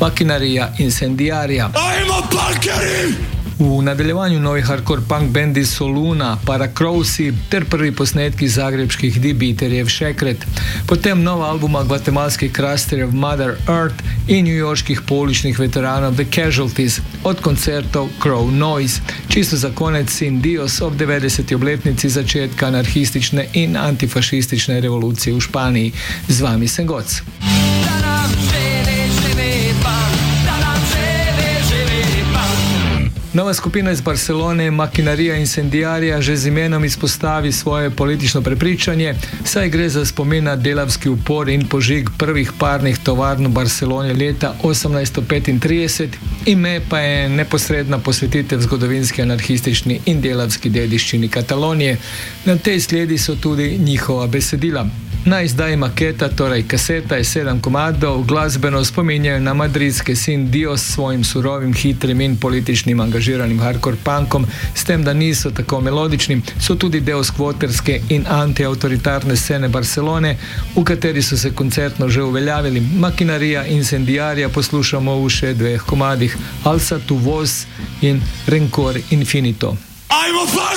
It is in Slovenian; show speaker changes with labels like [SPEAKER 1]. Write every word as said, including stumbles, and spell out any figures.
[SPEAKER 1] Maquinaria Incendiaria. V nadaljevanju novi hardcore punk bendi Soluna, Paracrosi ter prvi posnetki zagrebških The Beaterjev Šekret. Potem nova albuma gvatemalskih krasterjev Mother Earth in newyorških pouličnih veteranov The Casualties od koncertov Crow Noise. Čisto za konec Sin Dios ob devetdeseti obletnici začetka anarhistične in antifašistične revolucije v Španiji. Z vami sem Goc. Nova skupina iz Barcelone, Maquinaria Incendiaria, že z imenom izpostavi svoje politično prepričanje, saj gre za spomin na delavski upor in požig prvih parnih tovarn v Barceloni leta osemnajststo petintrideset, ime pa je neposredna posvetitev zgodovinski anarhistični in delavski dediščini Katalonije. Na tej sledi so tudi njihova besedila. Na izdaji maketa, torej kaseta, je sedem komadov, glasbeno spominjajo na madridske Sin Dios s svojim surovim, hitrim in političnim angažiranim hardcore punkom, s tem, da niso tako melodični, so tudi del skvoterske in antiautoritarne scene Barcelone, v kateri so se koncertno že uveljavili. Maquinaria Incendiaria poslušamo v še dveh komadih, Alza tu voz in Rencor Infinito.